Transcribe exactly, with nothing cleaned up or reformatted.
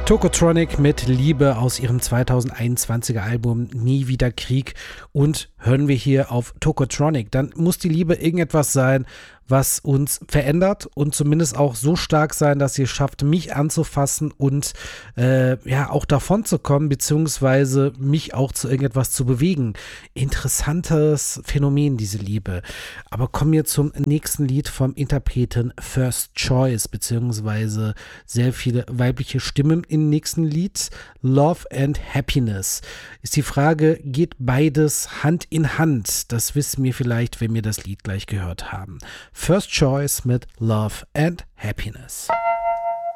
Tokotronic mit Liebe aus ihrem zweitausendeinundzwanziger Album Nie wieder Krieg. Und hören wir hier auf Tokotronic, dann muss die Liebe irgendetwas sein, was uns verändert und zumindest auch so stark sein, dass sie es schafft, mich anzufassen und äh, ja auch davon zu kommen, beziehungsweise mich auch zu irgendetwas zu bewegen. Interessantes Phänomen, diese Liebe. Aber kommen wir zum nächsten Lied vom Interpreten First Choice, beziehungsweise sehr viele weibliche Stimmen im nächsten Lied. Love and Happiness. Ist die Frage, geht beides Hand in Hand? Das wissen wir vielleicht, wenn wir das Lied gleich gehört haben. First Choice mit Love and Happiness.